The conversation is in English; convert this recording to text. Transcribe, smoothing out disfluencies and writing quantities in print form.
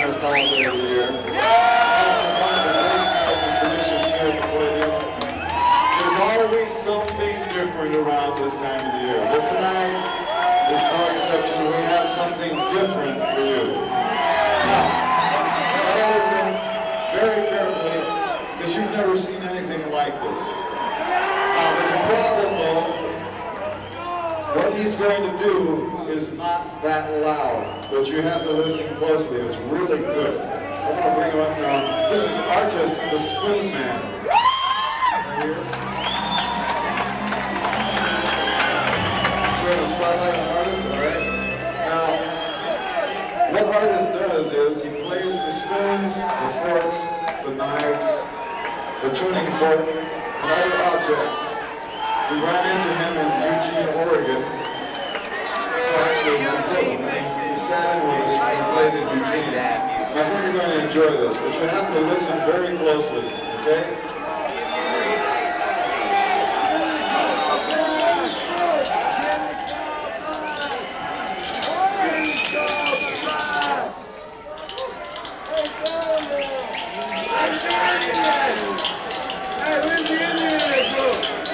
finest holiday of the year. Also one of the great local traditions here at the Palladium. There's always something different around this time of the year. But tonight is no exception. We have something different for you. Now, listen very carefully, because you've never seen anything like this. Now, there's a problem though. What he's going to do is not that loud, but you have to listen closely. It's really good. I'm going to bring him up now. This is Artis, the Spoon Man. Right here. We're going to spotlight on Artis, all right? Now, what Artis does is he plays the spoons, the forks, the knives, the tuning fork, and other objects. We ran into him in Eugene, Oregon. Well, actually, he's in Portland. He sat in with us when we played in Eugene. I think you're going to enjoy this, but you have to listen very closely, okay? Hey, where's the Indians, bro?